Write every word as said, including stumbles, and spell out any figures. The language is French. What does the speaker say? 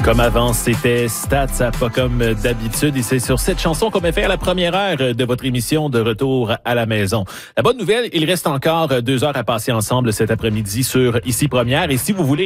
Comme avant, c'était Stats, pas comme d'habitude. Et c'est sur cette chanson qu'on va faire la première heure de votre émission de Retour à la maison. La bonne nouvelle, il reste encore deux heures à passer ensemble cet après-midi sur Ici Première. Et si vous voulez